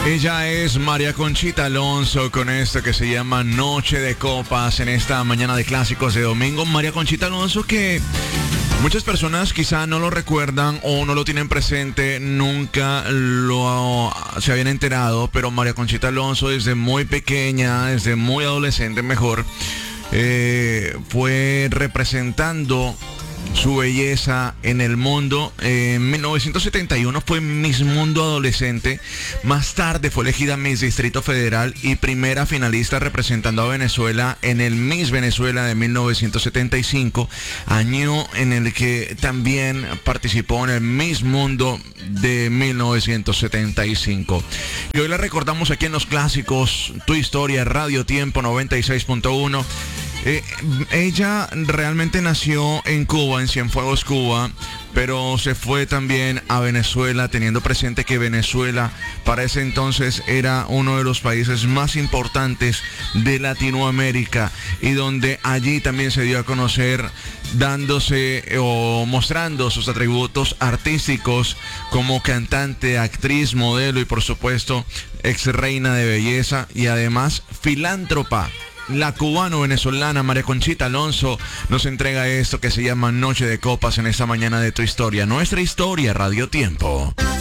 Ella es María Conchita Alonso con esto que se llama Noche de Copas en esta mañana de clásicos de domingo. María Conchita Alonso, que muchas personas quizá no lo recuerdan o no lo tienen presente, nunca se habían enterado, pero María Conchita Alonso desde muy pequeña, desde muy adolescente mejor, fue representando su belleza en el mundo. En 1971 fue Miss Mundo Adolescente. Más tarde fue elegida Miss Distrito Federal y primera finalista representando a Venezuela en el Miss Venezuela de 1975, año en el que también participó en el Miss Mundo de 1975. Y hoy la recordamos aquí en los clásicos, Tu Historia, Radio Tiempo 96.1. Ella realmente nació en Cuba, en Cienfuegos, Cuba, pero se fue también a Venezuela, teniendo presente que Venezuela para ese entonces era uno de los países más importantes de Latinoamérica y donde allí también se dio a conocer, dándose o mostrando sus atributos artísticos como cantante, actriz, modelo y por supuesto ex reina de belleza y además filántropa. La cubano-venezolana María Conchita Alonso nos entrega esto que se llama Noche de Copas en esta mañana de Tu Historia. Nuestra historia, Radio Tiempo.